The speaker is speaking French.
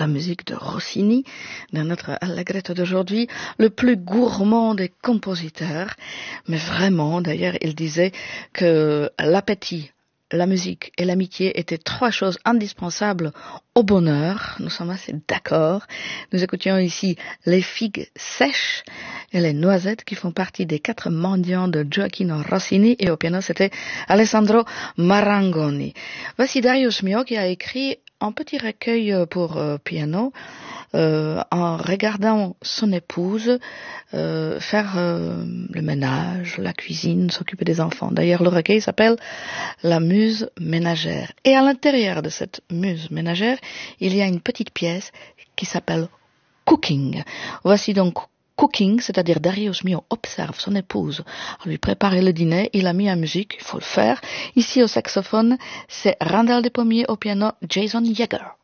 la musique de Rossini, dans notre Allegretto d'aujourd'hui, le plus gourmand des compositeurs. Mais vraiment, d'ailleurs, il disait que l'appétit, la musique et l'amitié étaient trois choses indispensables au bonheur. Nous sommes assez d'accord. Nous écoutions ici les figues sèches et les noisettes qui font partie des 4 mendiants de Gioacchino Rossini, et au piano c'était Alessandro Marangoni. Voici Darius Milhaud qui a écrit un petit recueil pour piano en regardant son épouse faire le ménage, la cuisine, s'occuper des enfants. D'ailleurs, le recueil s'appelle La Muse ménagère. Et à l'intérieur de cette muse ménagère, il y a une petite pièce qui s'appelle Cooking. Voici donc Cooking, c'est-à-dire Darius Milhaud observe son épouse à lui préparer le dîner, il a mis en musique, il faut le faire. Ici au saxophone, c'est Randall Despommiers, au piano Jason Yeager.